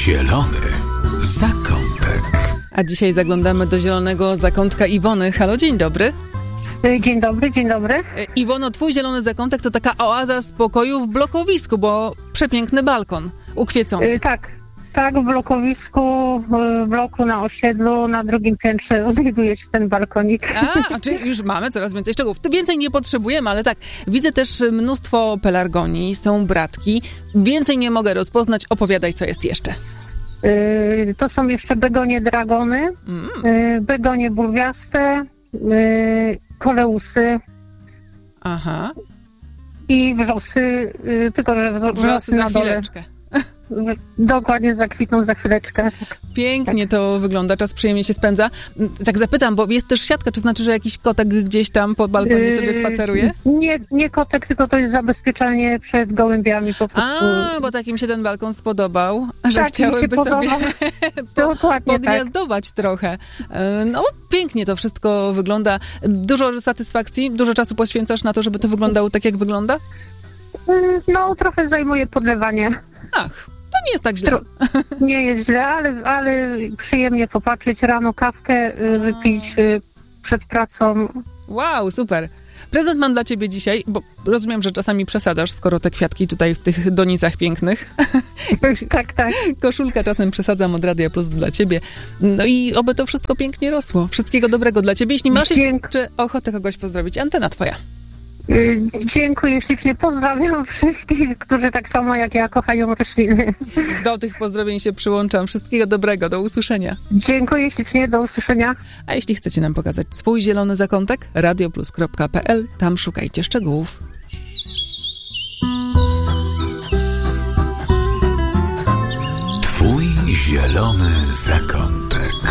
zielony zakątek. A dzisiaj zaglądamy do zielonego zakątka Iwony. Halo, dzień dobry. Dzień dobry, dzień dobry. Iwono, twój zielony zakątek to taka oaza spokoju w blokowisku, bo przepiękny balkon ukwiecony. Tak, w blokowisku, w bloku na osiedlu, na drugim piętrze znajduje się ten balkonik. A, czyli już mamy coraz więcej szczegółów. Tu więcej nie potrzebujemy, ale tak, widzę też mnóstwo pelargonii, są bratki. Więcej nie mogę rozpoznać. Opowiadaj, co jest jeszcze. To są jeszcze begonie dragony, begonie bulwiaste, koleusy. Aha. I wrzosy, tylko że wrzosy na dole. Chwileczkę. Dokładnie, zakwitną za chwileczkę. Pięknie to wygląda, czas przyjemnie się spędza. Tak zapytam, bo jest też siatka, czy znaczy, że jakiś kotek gdzieś tam pod balkonie sobie spaceruje? Nie kotek, tylko to jest zabezpieczenie przed gołębiami po prostu. A, bo takim się ten balkon spodobał, że tak, chciałyby sobie podgniazdować tak. trochę. No, pięknie to wszystko wygląda. Dużo satysfakcji, dużo czasu poświęcasz na to, żeby to wyglądało tak, jak wygląda? No, trochę zajmuje podlewanie. Ach, to nie jest tak źle. Nie jest źle, ale przyjemnie popatrzeć, rano kawkę wypić przed pracą. Wow, super. Prezent mam dla ciebie dzisiaj, bo rozumiem, że czasami przesadzasz, skoro te kwiatki tutaj w tych donicach pięknych. Tak. Koszulka czasem przesadzam od Radia Plus dla ciebie. No i oby to wszystko pięknie rosło. Wszystkiego dobrego dla ciebie. Jeśli masz jeszcze ochotę kogoś pozdrowić, antena twoja. Dziękuję ślicznie, pozdrawiam wszystkich, którzy tak samo jak ja kochają rośliny. Do tych pozdrowień się przyłączam. Wszystkiego dobrego, do usłyszenia. Dziękuję ślicznie, do usłyszenia. A jeśli chcecie nam pokazać swój zielony zakątek, radioplus.pl, tam szukajcie szczegółów. Twój zielony zakątek.